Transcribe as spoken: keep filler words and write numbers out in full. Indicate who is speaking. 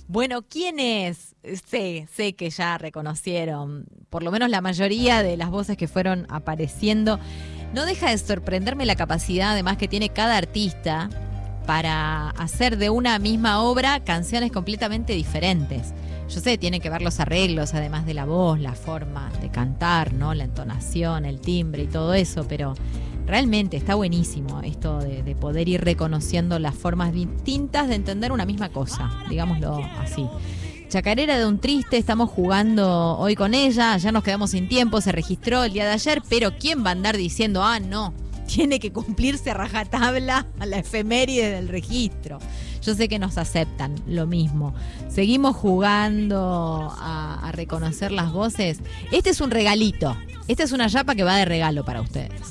Speaker 1: Bueno, ¿quién es? Sé, sé que ya reconocieron, por lo menos la mayoría de las voces que fueron apareciendo. No deja de sorprenderme la capacidad, además, que tiene cada artista para hacer de una misma obra canciones completamente diferentes. Yo sé, tienen que ver los arreglos, además de la voz, la forma de cantar, ¿no? La entonación, el timbre y todo eso, pero realmente está buenísimo esto de, de poder ir reconociendo las formas distintas de entender una misma cosa, digámoslo así. Chacarera de un Triste, estamos jugando hoy con ella, ya nos quedamos sin tiempo, se registró el día de ayer, pero ¿quién va a andar diciendo, ah, no, tiene que cumplirse a rajatabla a la efeméride del registro? Yo sé que nos aceptan lo mismo. Seguimos jugando a, a reconocer las voces. Este es un regalito, esta es una yapa que va de regalo para ustedes.